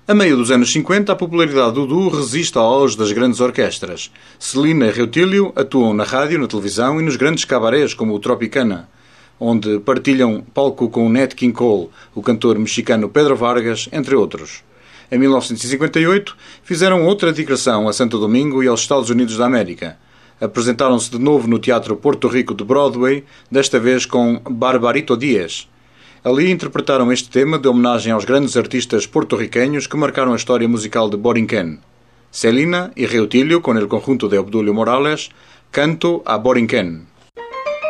A meio dos anos 50, a popularidade do duo resiste ao auge das grandes orquestras. Celina e Reutílio atuam na rádio, na televisão e nos grandes cabarés como o Tropicana, onde partilham palco com Nat King Cole, o cantor mexicano Pedro Vargas, entre outros. Em 1958, fizeram outra digressão a Santo Domingo e aos Estados Unidos da América. Apresentaram-se de novo no Teatro Porto Rico de Broadway, desta vez com Barbarito Dias. Ali interpretaram este tema de homenagem aos grandes artistas porto-riqueños que marcaram a história musical de Borinquen. Celina y Reutílio, con el conjunto de Obdulio Morales, Canto a Borinquen.